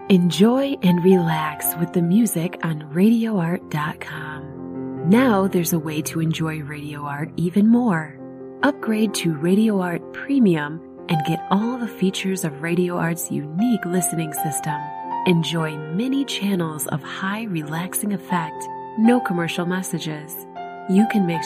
Enjoy and relax with the music on RadioArt.com. Now there's a way to enjoy Radio Art even more. Upgrade to Radio Art Premium and get all the features of Radio Art's unique listening system. Enjoy many channels of high relaxing effect, no commercial messages. You can mix